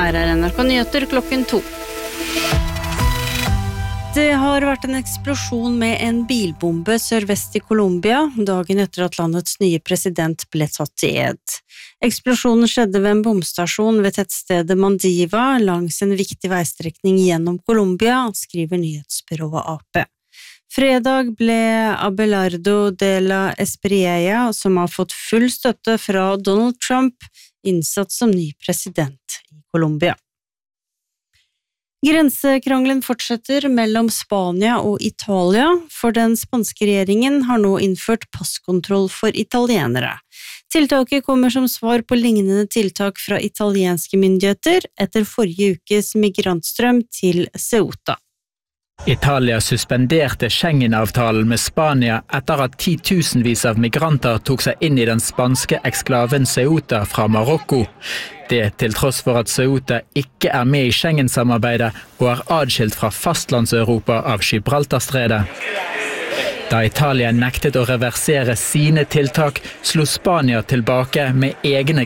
her NRK Nyheter klokken 2. Det har vært en eksplosjon med en bilbombe sørvest i Colombia, dagen etter at landets nye president ble tatt i ed. Eksplosjonen skjedde ved en bomstasjon ved tettstedet Mandiva, langs en viktig veistrekning gjennom Colombia, skriver nyhetsbyrået AP. Fredag ble Abelardo de la Espriella, som har fått full støtte fra Donald Trump, innsatt som ny president i Colombia. Grensekrangelen fortsetter mellom Spania og Italia, for den spanske regjeringen har nå innført passkontroll for italienere. Tiltaket kommer som svar på lignende tiltak fra italienske myndigheter etter forrige ukes migrantstrøm til Ceuta. Italia suspenderte Schengen-avtalen med Spania etter at 10 000 av migranter tok seg inn i den spanske eksklaven Ceuta fra Marokko. Det til tross for at Ceuta ikke er med i Schengen-samarbeidet og er adskilt fra fastlandseuropa av Gibraltarstredet. Da Italia nektet å reversere sine tiltak, slo Spania tilbake med egne